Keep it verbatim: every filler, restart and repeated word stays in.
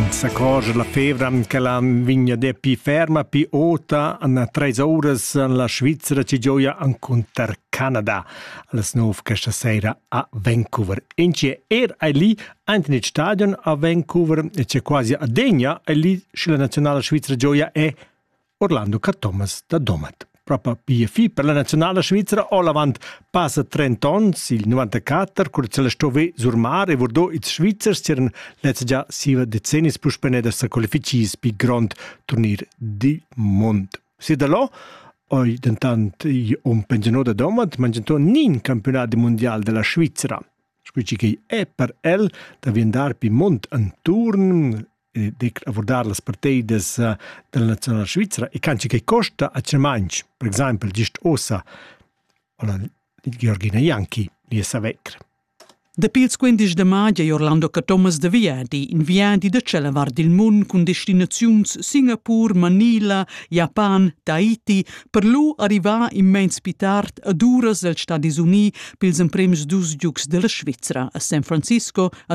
S'accorge la fevra che la vigna de pi ferma, pi ota, a tre ores la Svizzera ci gioia incontra Canada. Alles nov questa sera a Vancouver. E c'è er è lì, anche nel stadion a Vancouver, e c'è quasi a Degna, e lì la nazionale svizzera gioia è Orlando Thomas da Domat. Proprio P F I per la nazionale svizzera o lavant passa trenta anni, il novantaquattro, quando se la stove sul mare e vordo i svizzers c'erano let's già siva decenni plus per ne sa qualificis pi grand turnir di mondo. Se da là oi dentant un pensionato da Domat mangiato nin campionato mondiale della Svizzera. Scusi che è per el da andare pi mont en turn di abordare le partite della nazionale svizzera e canci che costa a Cermanch, per esempio, gist ossa o la Georgina Janki, li sa vecchia. Da pils quindici de maggio Orlando Thomas da Viadi, in Viadi da Celavar del Mun con destinazions Singapur, Manila, Japan, Tahiti, per lu arriva immens pitart ad uras dels Stati Uniti pils emprems dus giugs della Svizzera a San Francisco,